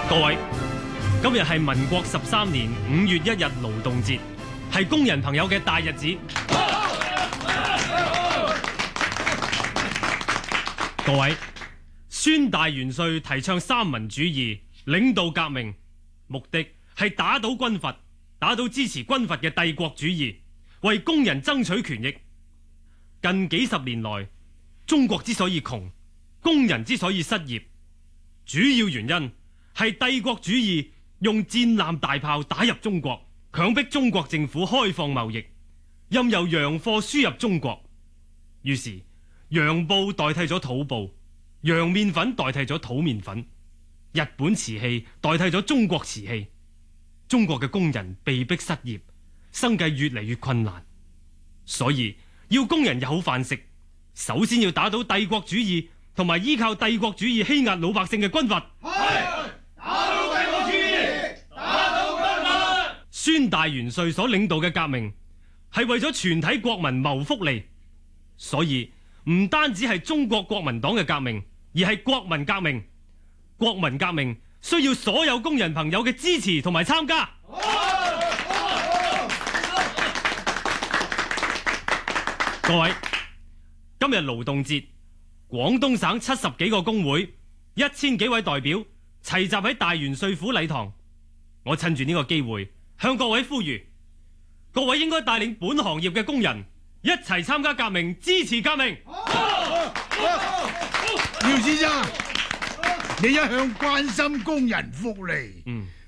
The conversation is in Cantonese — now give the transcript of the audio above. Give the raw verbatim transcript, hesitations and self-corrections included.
各位，今日係民國十三年五月一日勞動節，係工人朋友嘅大日子。各位，孫大元帥提倡三民主義，領導革命，目的係打倒軍閥，打倒支持軍閥嘅帝國主義，為工人爭取權益。近幾十年來，中國之所以窮，工人之所以失業，主要原因係帝國主義用戰艦大炮打入中國，強迫中國政府開放貿易，任由洋貨輸入中國。於是洋布代替咗土布，洋麵粉代替咗土麵粉，日本瓷器代替咗中國瓷器。中國嘅工人被迫失業，生計越嚟越困難。所以要工人有飯食，首先要打倒帝國主義同埋依靠帝國主義欺壓老百姓嘅軍閥。孫大元帥所領導嘅革命係為咗全體國民謀福利，所以唔單止係中國國民黨嘅革命，而係國民革命。國民革命需要所有工人朋友嘅支持同埋參加。各位，今日勞動節，廣東省七十幾個工會、一千幾位代表齊集喺大元帥府禮堂。我趁住呢個機會向各位呼籲，各位應該帶領本行業嘅工人一齊參加革命，支持革命。 廖先生，你一向關心工人福利， 嗯，